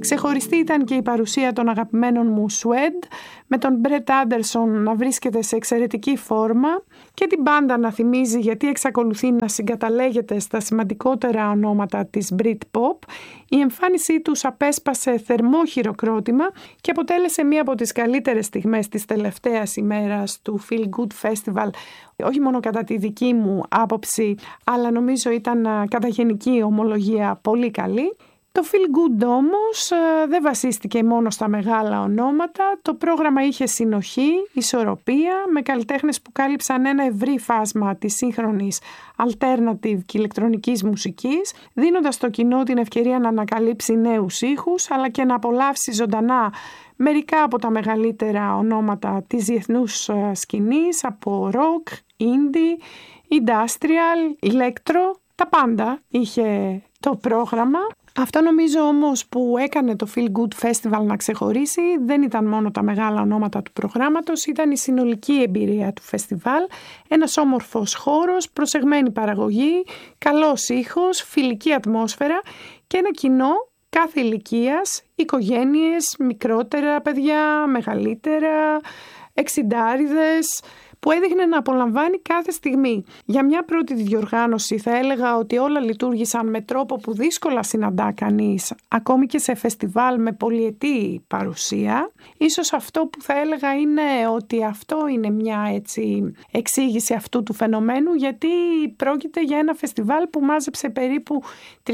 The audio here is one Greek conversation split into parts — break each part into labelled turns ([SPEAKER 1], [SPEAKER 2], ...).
[SPEAKER 1] Ξεχωριστή ήταν και η παρουσία των αγαπημένων μου Suede, με τον Μπρετ Άντερσον να βρίσκεται σε εξαιρετική φόρμα και την μπάντα να θυμίζει γιατί εξακολουθεί να συγκαταλέγεται στα σημαντικότερα ονόματα της Britpop. Η εμφάνισή τους απέσπασε θερμό χειροκρότημα και αποτέλεσε μία από τις καλύτερες στιγμές της τελευταίας ημέρας του Feel Good Festival, όχι μόνο κατά τη δική μου άποψη, αλλά νομίζω ήταν κατά γενική ομολογία πολύ καλή. Το Feel Good όμως δεν βασίστηκε μόνο στα μεγάλα ονόματα. Το πρόγραμμα είχε συνοχή, ισορροπία, με καλλιτέχνες που κάλυψαν ένα ευρύ φάσμα της σύγχρονης alternative και ηλεκτρονικής μουσικής, δίνοντας στο κοινό την ευκαιρία να ανακαλύψει νέους ήχους, αλλά και να απολαύσει ζωντανά μερικά από τα μεγαλύτερα ονόματα της διεθνούς σκηνής, από rock, indie, industrial, electro, τα πάντα είχε το πρόγραμμα. Αυτό νομίζω όμως που έκανε το Feel Good Festival να ξεχωρίσει δεν ήταν μόνο τα μεγάλα ονόματα του προγράμματος, ήταν η συνολική εμπειρία του φεστιβάλ, ένας όμορφος χώρος, προσεγμένη παραγωγή, καλός ήχος, φιλική ατμόσφαιρα και ένα κοινό κάθε ηλικίας, οικογένειες, μικρότερα παιδιά, μεγαλύτερα, εξιντάριδες, που έδειχνε να απολαμβάνει κάθε στιγμή. Για μια πρώτη διοργάνωση θα έλεγα ότι όλα λειτουργήσαν με τρόπο που δύσκολα συναντά κανείς, ακόμη και σε φεστιβάλ με πολυετή παρουσία. Ίσως αυτό που θα έλεγα είναι ότι αυτό είναι μια έτσι εξήγηση αυτού του φαινομένου, γιατί πρόκειται για ένα φεστιβάλ που μάζεψε περίπου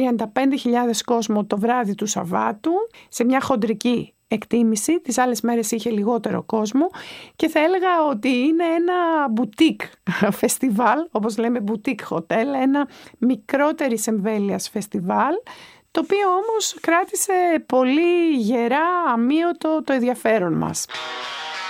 [SPEAKER 1] 35.000 κόσμο το βράδυ του Σαββάτου, σε μια χοντρική εκτίμηση, τις άλλες μέρες είχε λιγότερο κόσμο και θα έλεγα ότι είναι ένα μπουτίκ φεστιβάλ, όπως λέμε μπουτίκ hotel, ένα μικρότερης εμβέλειας φεστιβάλ, το οποίο όμως κράτησε πολύ γερά αμύωτο το ενδιαφέρον μας.